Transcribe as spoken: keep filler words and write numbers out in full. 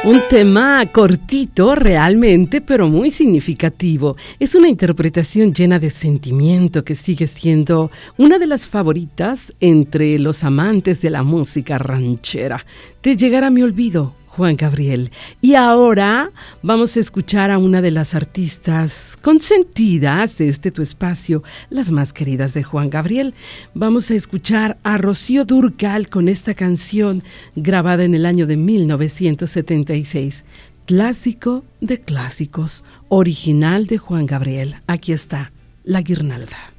Un tema cortito realmente, pero muy significativo. Es una interpretación llena de sentimiento que sigue siendo una de las favoritas entre los amantes de la música ranchera. Te llegará mi olvido, Juan Gabriel. Y ahora vamos a escuchar a una de las artistas consentidas de este tu espacio, las más queridas de Juan Gabriel. Vamos a escuchar a Rocío Dúrcal con esta canción grabada en el año de mil novecientos setenta y seis. Clásico de clásicos, original de Juan Gabriel. Aquí está, La Guirnalda.